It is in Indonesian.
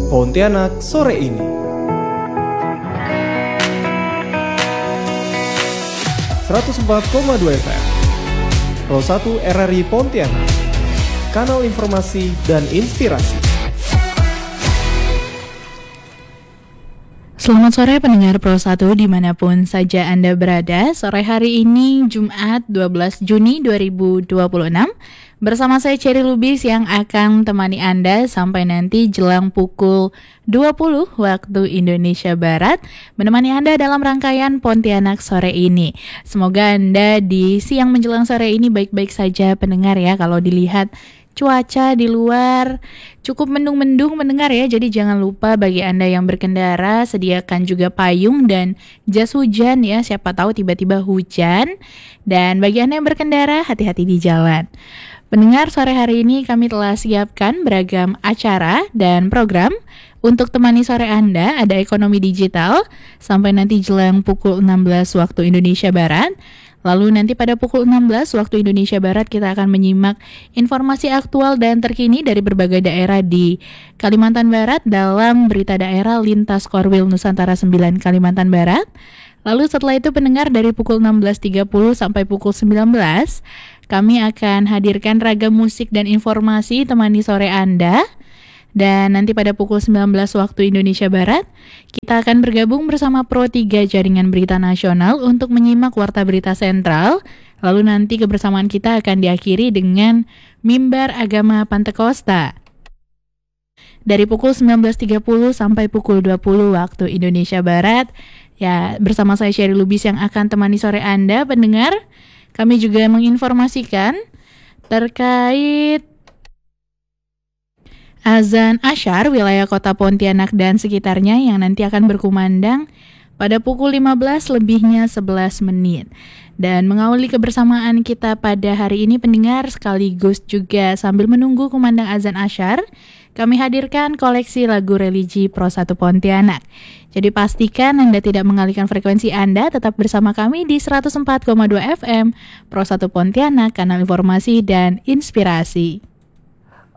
Pontianak sore ini. ...104,2 FM Pro 1 RRI Pontianak, kanal informasi dan inspirasi. Selamat sore pendengar Pro 1 dimanapun saja Anda berada. Sore hari ini Jumat 12 Juni 2026 bersama saya Cherry Lubis yang akan temani Anda sampai nanti jelang pukul 20 waktu Indonesia Barat, menemani Anda dalam rangkaian Pontianak sore ini. Semoga Anda di siang menjelang sore ini baik-baik saja pendengar ya. Kalau dilihat cuaca di luar cukup mendung-mendung mendengar ya. Jadi jangan lupa bagi Anda yang berkendara sediakan juga payung dan jas hujan ya. Siapa tahu tiba-tiba hujan. Dan bagi Anda yang berkendara hati-hati di jalan. Pendengar, sore hari ini kami telah siapkan beragam acara dan program untuk temani sore Anda. Ada ekonomi digital sampai nanti jelang pukul 16 waktu Indonesia Barat. Lalu nanti pada pukul 16 waktu Indonesia Barat kita akan menyimak informasi aktual dan terkini dari berbagai daerah di Kalimantan Barat dalam berita daerah Lintas Korwil Nusantara 9 Kalimantan Barat. Lalu setelah itu pendengar dari pukul 16.30 sampai pukul 19 kami akan hadirkan ragam musik dan informasi temani sore Anda. Dan nanti pada pukul 19 waktu Indonesia Barat, kita akan bergabung bersama Pro 3 Jaringan Berita Nasional untuk menyimak Warta Berita Sentral. Lalu nanti kebersamaan kita akan diakhiri dengan Mimbar Agama Pantekosta. Dari pukul 19.30 sampai pukul 20 waktu Indonesia Barat, ya bersama saya Cherry Lubis yang akan temani sore Anda, pendengar. Kami juga menginformasikan terkait azan Asyar wilayah kota Pontianak dan sekitarnya yang nanti akan berkumandang pada pukul 15 lebihnya 11 menit. Dan mengawali kebersamaan kita pada hari ini pendengar, sekaligus juga sambil menunggu kumandang azan Asyar, kami hadirkan koleksi lagu religi Pro 1 Pontianak. Jadi pastikan Anda tidak mengalihkan frekuensi Anda, tetap bersama kami di 104,2 FM Pro 1 Pontianak, kanal informasi dan inspirasi.